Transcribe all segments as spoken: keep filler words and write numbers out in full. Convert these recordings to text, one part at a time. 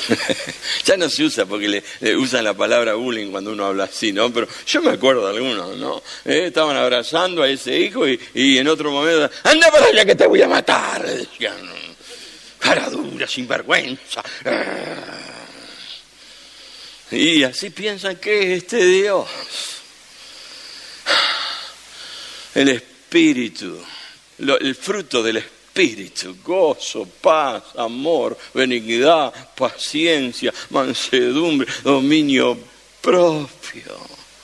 Ya no se usa porque le, le usan la palabra bullying cuando uno habla así, ¿no? Pero yo me acuerdo de algunos, ¿no? Eh, estaban abrazando a ese hijo y, y en otro momento, ¡anda para allá que te voy a matar! Decían, cara dura, sinvergüenza. Y así piensan que es este Dios. El Espíritu, lo, el fruto del Espíritu. Espíritu, gozo, paz, amor, benignidad, paciencia, mansedumbre, dominio propio.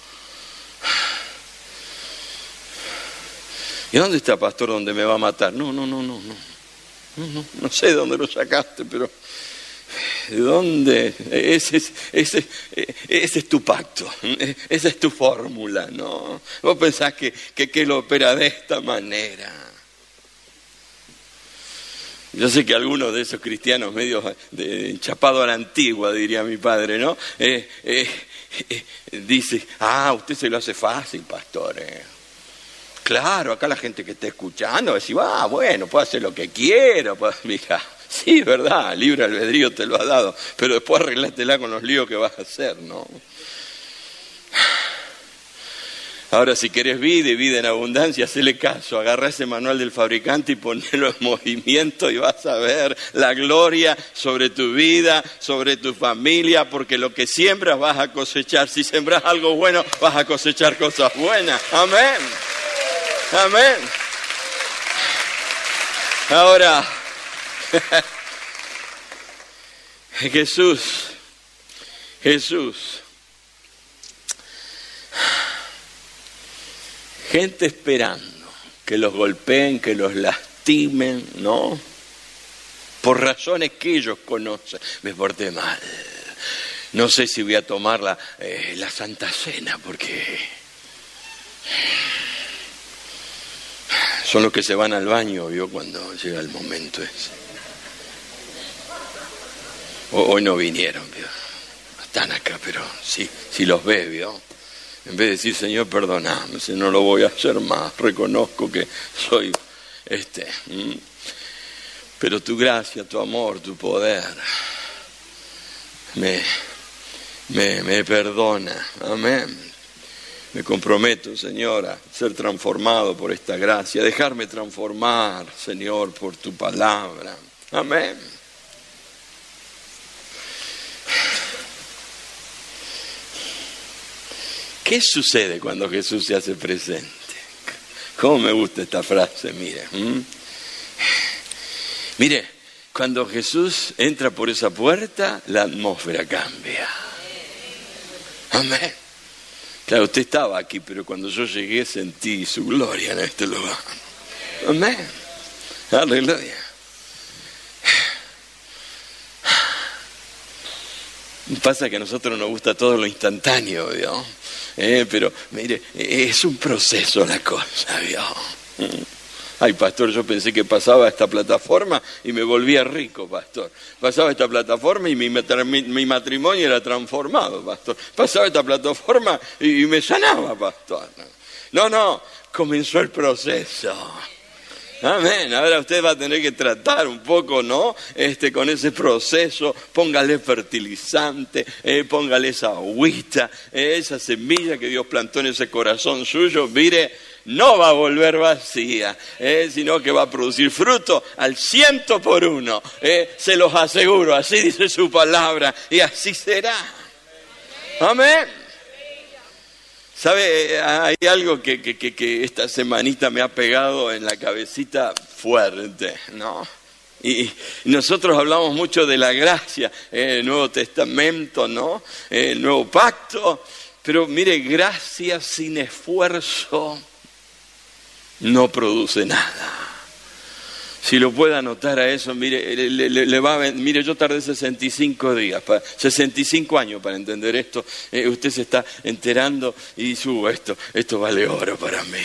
¿Y dónde está, pastor, donde me va a matar? No, no, no, no, no. No, no, no sé de dónde lo sacaste, pero ¿de dónde? Ese es, ese, ese es tu pacto, esa es tu fórmula, ¿no? Vos pensás que, que, que lo opera de esta manera. Yo sé que algunos de esos cristianos medios de chapado a la antigua, diría mi padre, ¿no? Eh, eh, eh, dice, ah, usted se lo hace fácil, pastor. Eh. Claro, acá la gente que está escuchando va a decir, ah, bueno, puedo hacer lo que quiero. Pues, mija, sí, verdad, libre albedrío te lo ha dado, pero después arreglátela con los líos que vas a hacer, ¿no? Ahora, si querés vida y vida en abundancia, hacele caso, agarrá ese manual del fabricante y ponelo en movimiento y vas a ver la gloria sobre tu vida, sobre tu familia, porque lo que siembras vas a cosechar. Si sembras algo bueno, vas a cosechar cosas buenas. Amén. Amén. Ahora, Jesús, Jesús. Gente esperando que los golpeen, que los lastimen, ¿no? Por razones que ellos conocen. Me porté mal. No sé si voy a tomar la, eh, la Santa Cena porque son los que se van al baño, ¿vio? Cuando llega el momento ese. O, hoy no vinieron, ¿vio? No están acá, pero sí, sí los ve, ¿vio? En vez de decir, Señor, perdóname, si no lo voy a hacer más, reconozco que soy este. Pero tu gracia, tu amor, tu poder me, me, me perdona. Amén. Me comprometo, Señor, a ser transformado por esta gracia, dejarme transformar, Señor, por tu palabra. Amén. ¿Qué sucede cuando Jesús se hace presente? ¿Cómo me gusta esta frase? Mire, ¿Mm? mire, cuando Jesús entra por esa puerta, la atmósfera cambia. Amén. Claro, usted estaba aquí, pero cuando yo llegué sentí su gloria en este lugar. Amén. Aleluya. Pasa que a nosotros nos gusta todo lo instantáneo, ¿vio? Eh, pero, mire, es un proceso la cosa, ¿vio? Ay, pastor, yo pensé que pasaba esta plataforma y me volvía rico, pastor. Pasaba esta plataforma y mi, mi, mi matrimonio era transformado, pastor. Pasaba esta plataforma y, y me sanaba, pastor. No, no, comenzó el proceso. Amén. Ahora usted va a tener que tratar un poco, ¿no? Este, con ese proceso, póngale fertilizante, eh, póngale esa agüita, eh, esa semilla que Dios plantó en ese corazón suyo, mire, no va a volver vacía, eh, sino que va a producir fruto al ciento por uno, eh, se los aseguro, así dice su palabra, y así será. Amén. ¿Sabe? Hay algo que, que, que, que esta semanita me ha pegado en la cabecita fuerte, ¿no? Y nosotros hablamos mucho de la gracia, eh, el Nuevo Testamento, ¿no? Eh, el Nuevo Pacto, pero mire, gracia sin esfuerzo no produce nada. Si lo puede anotar a eso, mire, le, le, le va a, mire, yo tardé sesenta y cinco días, para, sesenta y cinco años para entender esto. Eh, usted se está enterando y subo esto, esto vale oro para mí.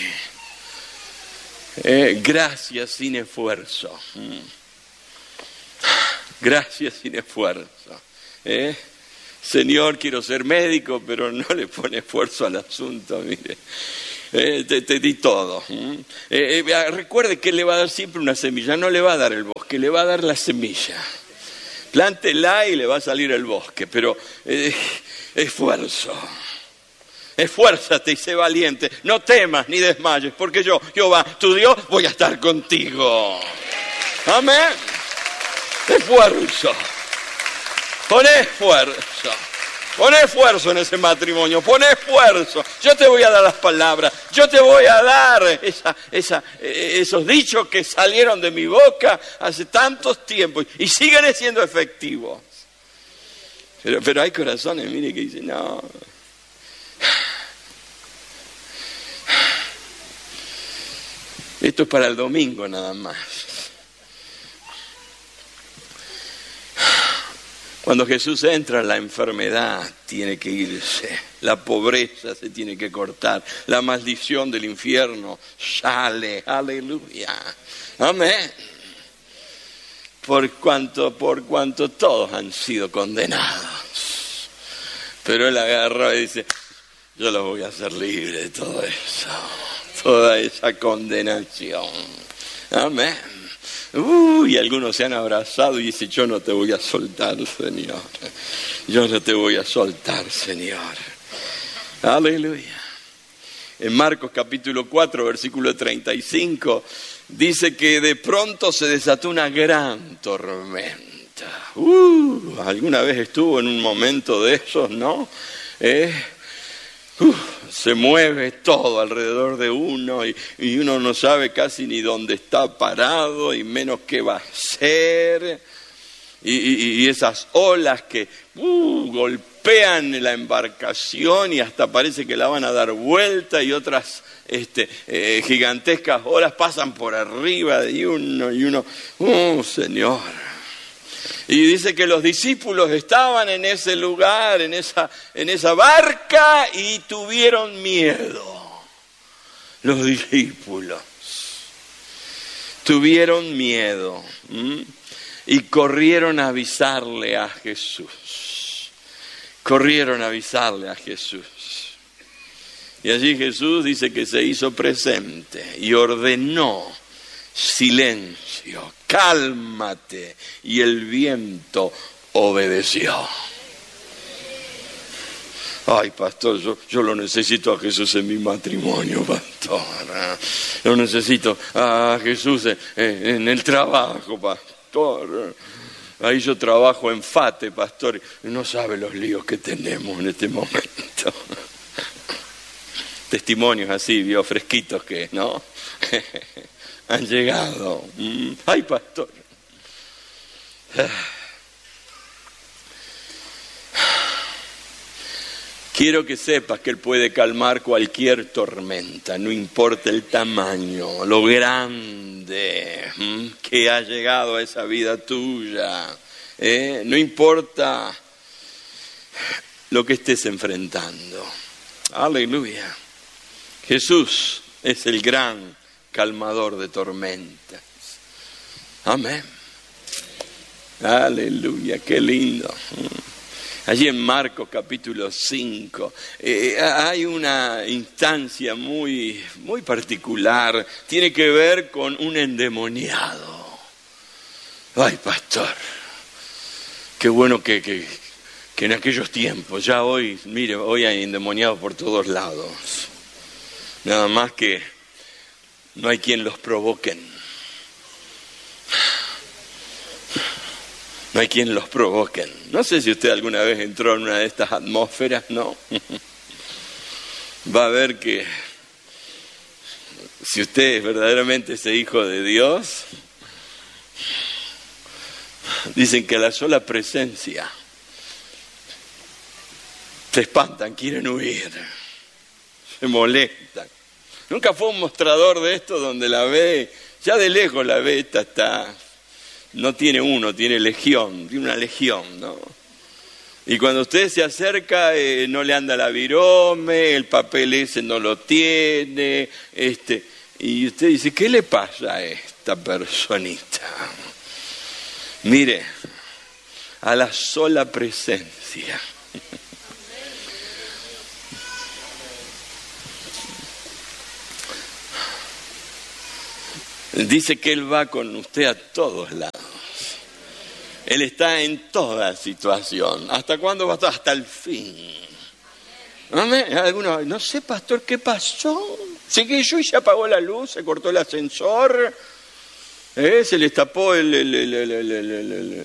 Eh, gracias sin esfuerzo. Mm. Gracias sin esfuerzo. Eh. Señor, quiero ser médico, pero no le pone esfuerzo al asunto, mire. Eh, te, te di todo. ¿Mm? Eh, eh, recuerde que le va a dar siempre una semilla, no le va a dar el bosque, le va a dar la semilla. Plántela y le va a salir el bosque, pero eh, esfuerzo. Esfuérzate y sé valiente. No temas ni desmayes, porque yo, Jehová, tu Dios, voy a estar contigo. Amén. Esfuerzo. Pon esfuerzo. Pon esfuerzo en ese matrimonio. Pon esfuerzo. Yo te voy a dar las palabras. Yo te voy a dar esa, esa, esos dichos que salieron de mi boca hace tantos tiempos y siguen siendo efectivos. Pero, pero hay corazones, mire, que dicen, no. Esto es para el domingo nada más. Cuando Jesús entra, la enfermedad tiene que irse, la pobreza se tiene que cortar, la maldición del infierno sale, aleluya, amén. Por cuanto, por cuanto todos han sido condenados. Pero él agarra y dice, yo los voy a hacer libres de todo eso, toda esa condenación, amén. Uh, y algunos se han abrazado y dicen, yo no te voy a soltar, Señor. Yo no te voy a soltar, Señor. Aleluya. En Marcos capítulo cuatro, versículo treinta y cinco, dice que de pronto se desató una gran tormenta. Uh, alguna vez estuvo en un momento de esos, ¿no? Eh, uh, se mueve todo alrededor de uno y, y uno no sabe casi ni dónde está parado y menos qué va a hacer. Y, y, y esas olas que uh, golpean la embarcación y hasta parece que la van a dar vuelta, y otras este, eh, gigantescas olas pasan por arriba de uno y uno, ¡oh, Señor! Y dice que los discípulos estaban en ese lugar, en esa, en esa barca, y tuvieron miedo. Los discípulos tuvieron miedo. ¿Mm? Y corrieron a avisarle a Jesús. Corrieron a avisarle a Jesús. Y allí Jesús dice que se hizo presente y ordenó: silencio, cálmate. Y el viento obedeció. Ay, pastor, yo, yo lo necesito a Jesús en mi matrimonio, pastor. Lo necesito a Jesús en, en el trabajo, pastor. Ahí yo trabajo en FATE, pastor. No sabe los líos que tenemos en este momento. Testimonios así, vio, fresquitos que, ¿no? Han llegado. Ay, pastor. Quiero que sepas que Él puede calmar cualquier tormenta, no importa el tamaño, lo grande ¿m? que ha llegado a esa vida tuya. ¿eh? No importa lo que estés enfrentando. Aleluya. Jesús es el gran calmador de tormentas. Amén. Aleluya, qué lindo. Allí en Marcos capítulo cinco eh, hay una instancia muy, muy particular. Tiene que ver con un endemoniado. Ay, pastor, qué bueno que, que, que en aquellos tiempos, ya hoy, mire, hoy hay endemoniados por todos lados. Nada más que no hay quien los provoquen. No hay quien los provoquen. No sé si usted alguna vez entró en una de estas atmósferas, ¿no? Va a ver que si usted es verdaderamente ese hijo de Dios, dicen que a la sola presencia se espantan, quieren huir, se molestan. Nunca fue un mostrador de esto donde la ve, ya de lejos la ve, esta está... No tiene uno, tiene legión, tiene una legión, ¿no? Y cuando usted se acerca, eh, no le anda la virome, el papel ese no lo tiene, este, y usted dice, ¿qué le pasa a esta personita? Mire, a la sola presencia. Dice que Él va con usted a todos lados. Él está en toda situación. ¿Hasta cuándo va a estar? Hasta el fin. Algunos, no sé, pastor, ¿qué pasó? Llegué yo y se apagó la luz, se cortó el ascensor, ¿eh? Se les tapó el, el, el, el, el, el, el